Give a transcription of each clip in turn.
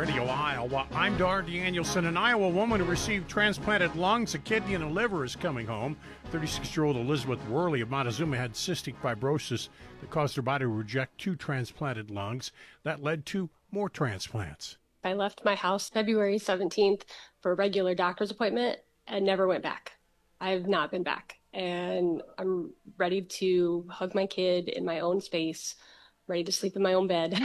Radio Iowa. I'm Dar Danielson. An Iowa woman who received transplanted lungs, a kidney, and a liver is coming home. 36-year-old Elizabeth Worley of Montezuma had cystic fibrosis that caused her body to reject 2 transplanted lungs. That led to more transplants. I left my house February 17th for a regular doctor's appointment and never went back. I've not been back. And I'm ready to hug my kid in my own space, ready to sleep in my own bed.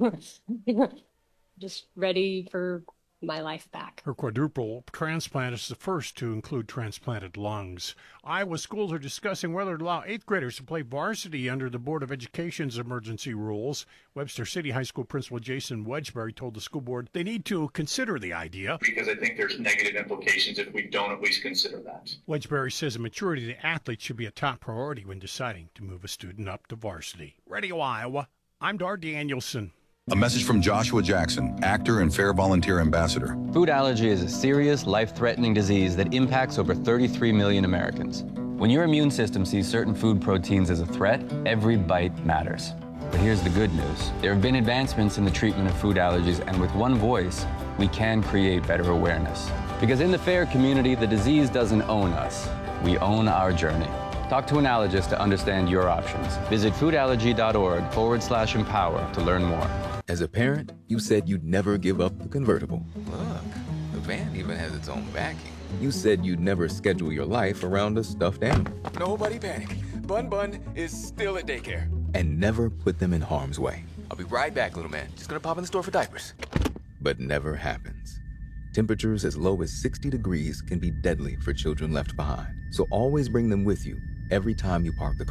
Just ready for my life back. Her quadruple transplant is the first to include transplanted lungs. Iowa schools are discussing whether to allow 8th graders to play varsity under the Board of Education's emergency rules. Webster City High School Principal Jason Wedgbury told the school board they need to consider the idea. Because I think there's negative implications if we don't at least consider that. Wedgbury says the maturity of the athlete should be a top priority when deciding to move a student up to varsity. Radio Iowa, I'm Dar Danielson. A message from Joshua Jackson, actor and Fair Volunteer Ambassador. Food allergy is a serious, life-threatening disease that impacts over 33 million Americans. When your immune system sees certain food proteins as a threat, every bite matters. But here's the good news. There have been advancements in the treatment of food allergies, and with one voice, we can create better awareness. Because in the FAIR community, the disease doesn't own us. We own our journey. Talk to an allergist to understand your options. Visit foodallergy.org/empower to learn more. As a parent, you said you'd never give up the convertible. Look, the van even has its own backing. You said you'd never schedule your life around a stuffed animal. Nobody panic. Bun Bun is still at daycare. And never put them in harm's way. I'll be right back, little man. Just gonna pop in the store for diapers. But never happens. Temperatures as low as 60 degrees can be deadly for children left behind. So always bring them with you every time you park the car.